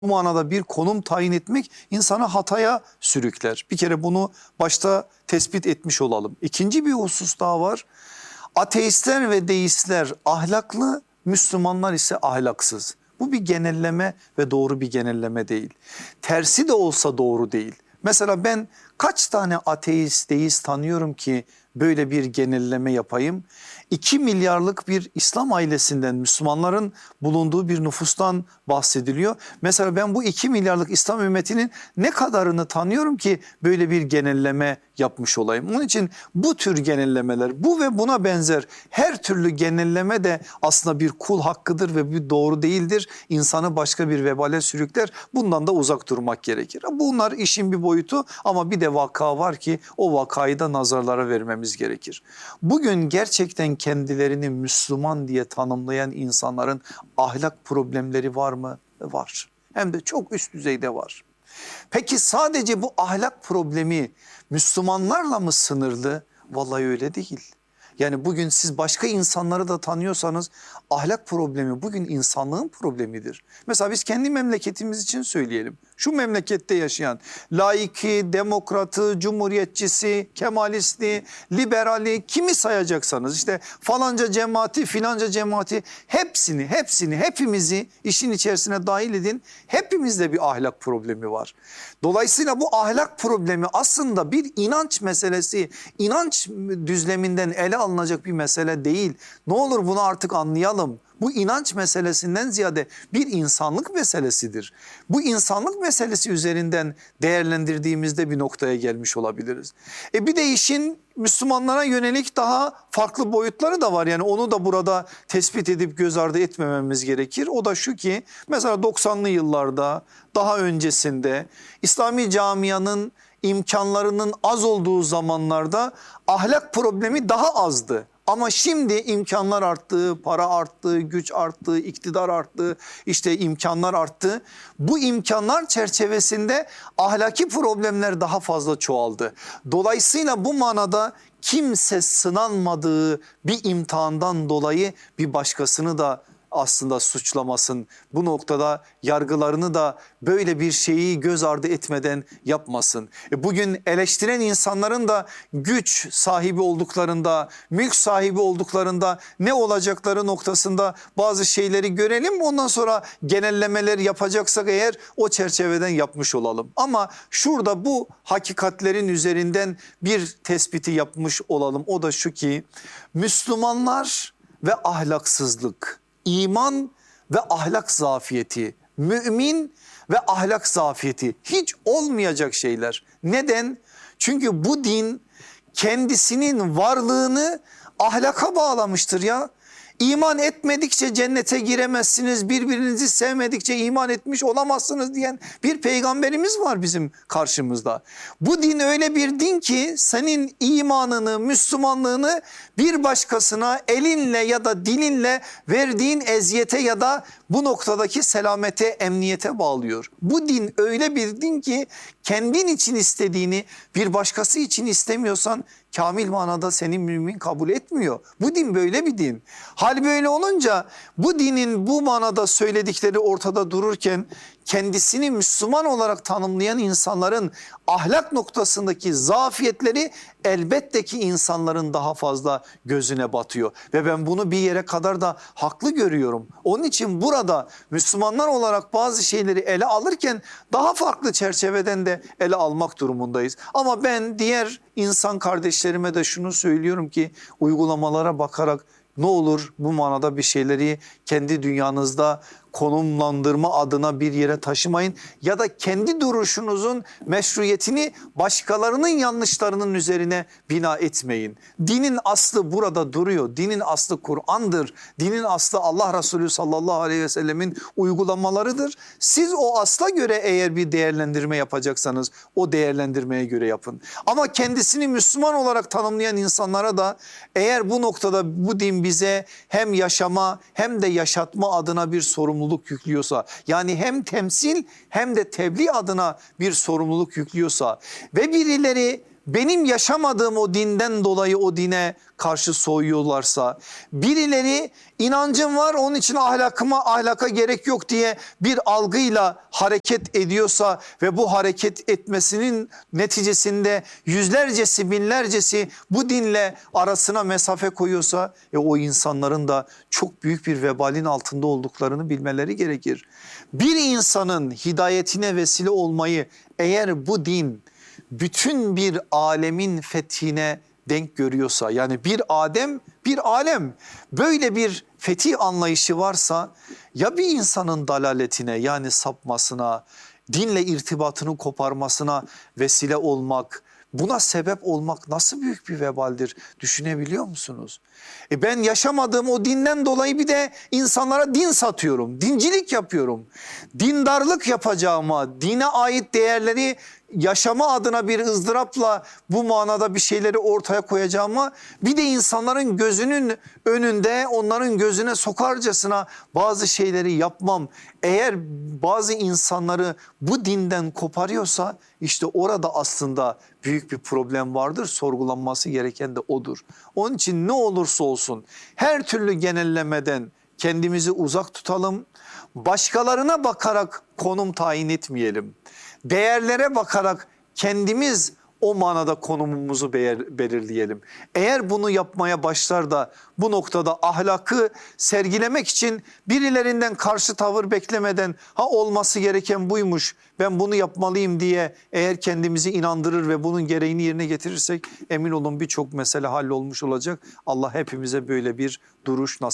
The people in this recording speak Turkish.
Bu manada bir konum tayin etmek insanı hataya sürükler. Bir kere bunu başta tespit etmiş olalım. İkinci bir husus daha var. Ateistler ve deistler ahlaklı, Müslümanlar ise ahlaksız. Bu bir genelleme ve doğru bir genelleme değil. Tersi de olsa doğru değil. Mesela ben kaç tane ateist, deist tanıyorum ki böyle bir genelleme yapayım? 2 milyarlık bir İslam ailesinden, Müslümanların bulunduğu bir nüfustan bahsediliyor. Mesela ben bu 2 milyarlık İslam ümmetinin ne kadarını tanıyorum ki böyle bir genelleme yapmış olayım. Onun için bu tür genellemeler, bu ve buna benzer her türlü genelleme de aslında bir kul hakkıdır ve bir doğru değildir. İnsanı başka bir vebale sürükler. Bundan da uzak durmak gerekir. Bunlar işin bir boyutu ama bir de vaka var ki o vakayı da nazarlara vermemiz gerekir. Bugün gerçekten kendilerini Müslüman diye tanımlayan insanların ahlak problemleri var mı? Var. Hem de çok üst düzeyde var. Peki sadece bu ahlak problemi Müslümanlarla mı sınırlı? Vallahi öyle değil. Yani bugün siz başka insanları da tanıyorsanız ahlak problemi bugün insanlığın problemidir. Mesela biz kendi memleketimiz için söyleyelim. Şu memlekette yaşayan laiki, demokratı, cumhuriyetçisi, kemalisti, liberali kimi sayacaksanız işte falanca cemaati, filanca cemaati hepimizi işin içerisine dahil edin. Hepimizde bir ahlak problemi var. Dolayısıyla bu ahlak problemi aslında bir inanç meselesi, inanç düzleminden ele alınacak bir mesele değil. Ne olur bunu artık anlayalım. Bu inanç meselesinden ziyade bir insanlık meselesidir. Bu insanlık meselesi üzerinden değerlendirdiğimizde bir noktaya gelmiş olabiliriz. Bir de işin Müslümanlara yönelik daha farklı boyutları da var. Yani onu da burada tespit edip göz ardı etmememiz gerekir. O da şu ki mesela 90'lı yıllarda daha öncesinde İslami camianın imkanlarının az olduğu zamanlarda ahlak problemi daha azdı. Ama şimdi imkanlar arttı, para arttı, güç arttı, iktidar arttı, işte imkanlar arttı. Bu imkanlar çerçevesinde ahlaki problemler daha fazla çoğaldı. Dolayısıyla bu manada kimse sınanmadığı bir imtihandan dolayı bir başkasını da aslında suçlamasın. Bu noktada yargılarını da böyle bir şeyi göz ardı etmeden yapmasın. Bugün eleştiren insanların da güç sahibi olduklarında, mülk sahibi olduklarında ne olacakları noktasında bazı şeyleri görelim. Ondan sonra genellemeler yapacaksak eğer o çerçeveden yapmış olalım. Ama şurada bu hakikatlerin üzerinden bir tespiti yapmış olalım. O da şu ki Müslümanlar ve ahlaksızlık, İman ve ahlak zafiyeti, mümin ve ahlak zafiyeti hiç olmayacak şeyler. Neden? Çünkü bu din kendisinin varlığını ahlaka bağlamıştır ya. İman etmedikçe cennete giremezsiniz, birbirinizi sevmedikçe iman etmiş olamazsınız diyen bir peygamberimiz var bizim karşımızda. Bu din öyle bir din ki senin imanını, Müslümanlığını bir başkasına elinle ya da dilinle verdiğin eziyete ya da bu noktadaki selamete, emniyete bağlıyor. Bu din öyle bir din ki kendin için istediğini bir başkası için istemiyorsan kamil manada seni mümin kabul etmiyor. Bu din böyle bir din. Hal böyle olunca bu dinin bu manada söyledikleri ortada dururken kendisini Müslüman olarak tanımlayan insanların ahlak noktasındaki zafiyetleri elbette ki insanların daha fazla gözüne batıyor. Ve ben bunu bir yere kadar da haklı görüyorum. Onun için burada Müslümanlar olarak bazı şeyleri ele alırken daha farklı çerçeveden de ele almak durumundayız. Ama ben diğer insan kardeşlerime de şunu söylüyorum ki uygulamalara bakarak ne olur bu manada bir şeyleri kendi dünyanızda konumlandırma adına bir yere taşımayın ya da kendi duruşunuzun meşruiyetini başkalarının yanlışlarının üzerine bina etmeyin. Dinin aslı burada duruyor. Dinin aslı Kur'an'dır. Dinin aslı Allah Resulü sallallahu aleyhi ve sellemin uygulamalarıdır. Siz o asla göre eğer bir değerlendirme yapacaksanız o değerlendirmeye göre yapın. Ama kendisini Müslüman olarak tanımlayan insanlara da eğer bu noktada bu din bize hem yaşama hem de yaşatma adına bir sorumluluk yüklüyorsa, yani hem temsil hem de tebliğ adına bir sorumluluk yüklüyorsa ve birileri benim yaşamadığım o dinden dolayı o dine karşı soğuyorlarsa, birileri inancım var onun için ahlaka gerek yok diye bir algıyla hareket ediyorsa ve bu hareket etmesinin neticesinde yüzlercesi binlercesi bu dinle arasına mesafe koyuyorsa o insanların da çok büyük bir vebalin altında olduklarını bilmeleri gerekir. Bir insanın hidayetine vesile olmayı eğer bu din bütün bir alemin fethine denk görüyorsa, yani bir alem böyle bir fetih anlayışı varsa, ya bir insanın dalaletine yani sapmasına, dinle irtibatını koparmasına vesile olmak, buna sebep olmak nasıl büyük bir vebaldir, düşünebiliyor musunuz? Ben yaşamadığım o dinden dolayı bir de insanlara din satıyorum, dincilik yapıyorum. Dindarlık yapacağıma, dine ait değerleri yaşama adına bir ızdırapla bu manada bir şeyleri ortaya koyacağıma, bir de insanların gözünün önünde onların gözüne sokarcasına bazı şeyleri yapmam. Eğer bazı insanları bu dinden koparıyorsa işte orada aslında büyük bir problem vardır. Sorgulanması gereken de odur. Onun için ne olursa olsun her türlü genellemeden kendimizi uzak tutalım. Başkalarına bakarak konum tayin etmeyelim. Değerlere bakarak kendimiz o manada konumumuzu belirleyelim. Eğer bunu yapmaya başlar da bu noktada ahlakı sergilemek için birilerinden karşı tavır beklemeden olması gereken buymuş, ben bunu yapmalıyım diye eğer kendimizi inandırır ve bunun gereğini yerine getirirsek emin olun birçok mesele hallolmuş olacak. Allah hepimize böyle bir duruş nasip